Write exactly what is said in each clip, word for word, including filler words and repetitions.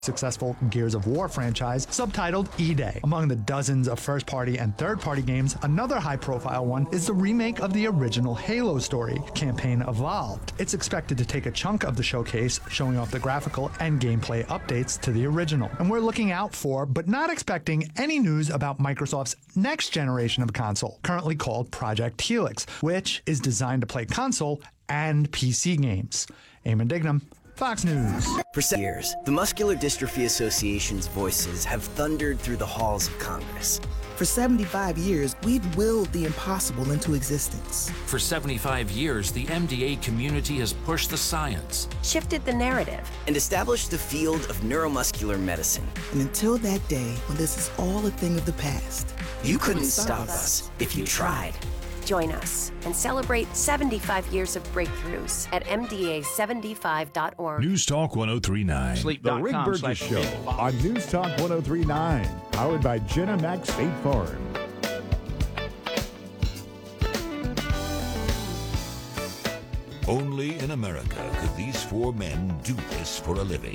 successful Gears of War franchise, subtitled E-Day. Among the dozens of first-party and third-party games, another high-profile one is the remake of the original Halo story, Campaign Evolved. It's expected to take a chunk of the showcase, showing off the graphical and gameplay updates to the original. And we're looking out for, but not expecting, any news about Microsoft's next generation of console, currently called Project Helix, which is designed to play console and P C games. Eamon Dignam, Fox News. For seven years, the Muscular Dystrophy Association's voices have thundered through the halls of Congress. For seventy-five years, we've willed the impossible into existence. For seventy-five years, the M D A community has pushed the science, shifted the narrative, and established the field of neuromuscular medicine. And until that day, when this is all a thing of the past, you, you couldn't stop us if you tried. Join us and celebrate seventy-five years of breakthroughs at M D A seventy-five dot org. News Talk one oh three point nine. Sleep. The Rick Burgess Show on News Talk one oh three point nine. Powered by Jenna Max State Farm. Only in America could these four men do this for a living.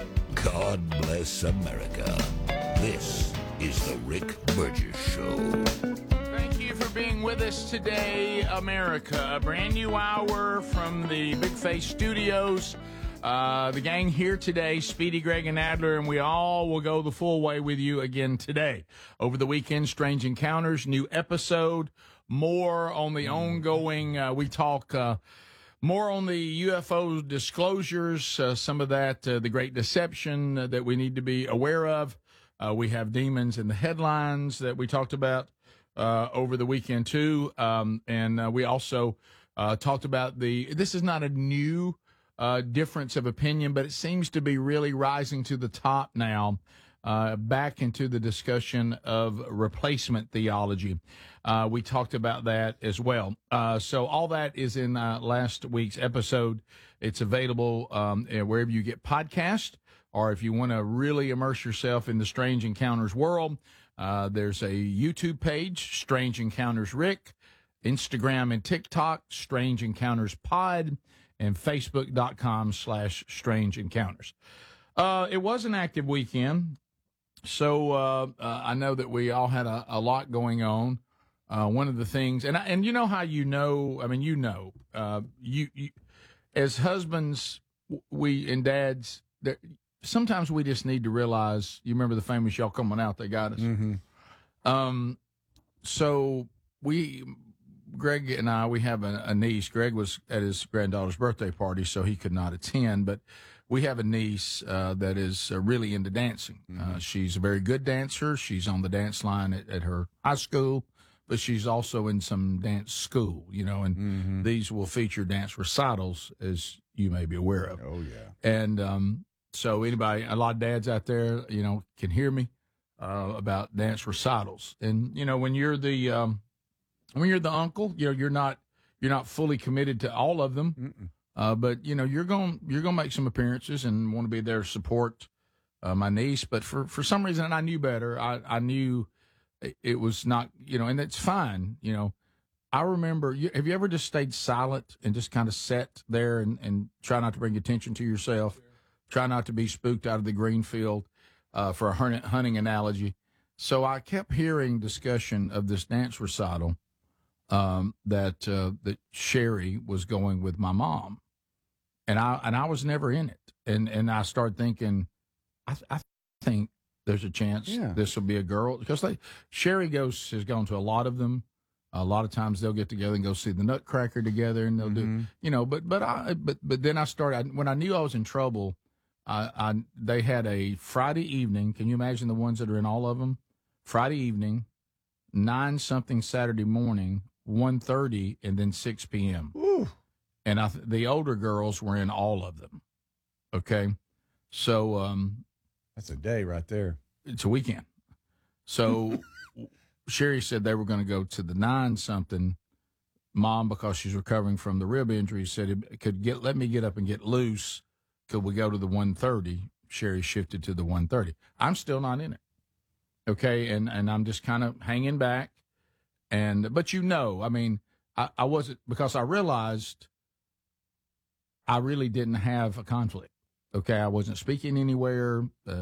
God bless America. This is the Rick Burgess Show. Thank you for being with us today, America. A brand new hour from the Big Face Studios. Uh, the gang here today, Speedy, Greg, and Adler, and we all will go the full way with you again today. Over the weekend, Strange Encounters, new episode, more on the ongoing, uh, we talk uh, more on the U F O disclosures, uh, some of that, uh, the Great Deception uh, that we need to be aware of. Uh, we have demons in the headlines that we talked about uh, over the weekend, too. Um, and uh, we also uh, talked about the, this is not a new uh, difference of opinion, but it seems to be really rising to the top now, uh, back into the discussion of replacement theology. Uh, we talked about that as well. Uh, so all that is in uh, last week's episode. It's available um, wherever you get podcasts, or if you want to really immerse yourself in the Strange Encounters world, uh, there's a YouTube page, Strange Encounters Rick, Instagram and TikTok, Strange Encounters Pod, and Facebook.com slash Strange Encounters. Uh, it was an active weekend, so uh, uh, I know that we all had a, a lot going on. Uh, one of the things, and I, and you know how you know, I mean, you know, uh, you, you as husbands, we and dads, sometimes we just need to realize, you remember the famous Y'all Coming Out, They Got Us. Mm-hmm. Um, so we, Greg and I, we have a, a niece. Greg was at his granddaughter's birthday party, so he could not attend, but we have a niece uh, that is uh, really into dancing. Mm-hmm. Uh, she's a very good dancer. She's on the dance line at, at her high school, but she's also in some dance school, you know, and mm-hmm. these will feature dance recitals, as you may be aware of. Oh, yeah. And um, so anybody, a lot of dads out there, you know, can hear me uh, about dance recitals. And, you know, when you're the um, when you're the uncle, you know, you're not you're not fully committed to all of them, uh, but, you know, you're going you're going to make some appearances and want to be there to support uh, my niece. But for, for some reason, and I knew better, I, I knew it was not, you know, and it's fine. You know, I remember, you, have you ever just stayed silent and just kind of sat there and, and try not to bring attention to yourself? Try not to be spooked out of the green field, uh, for a hunting analogy. So I kept hearing discussion of this dance recital um, that uh, that Sherry was going with my mom. And I and I was never in it. And, and I started thinking, I, I think, there's a chance yeah. this will be a girl, because they, Sherry goes has gone to a lot of them. A lot of times they'll get together and go see the Nutcracker together, and they'll mm-hmm. do, you know. But but I but but then I started I, when I knew I was in trouble. I, I they had a Friday evening. Can you imagine the ones that are in all of them? Friday evening, nine something Saturday morning, one thirty, and then six p.m. Ooh. And I the older girls were in all of them. Okay, so um. That's a day right there. It's a weekend. So Sherry said they were going to go to the nine something. Mom, because she's recovering from the rib injury, said it could get let me get up and get loose. Could we go to the one thirty? Sherry shifted to the one thirty. I'm still not in it. Okay, and, and I'm just kind of hanging back. And but you know, I mean, I, I wasn't, because I realized I really didn't have a conflict. Okay, I wasn't speaking anywhere. Uh,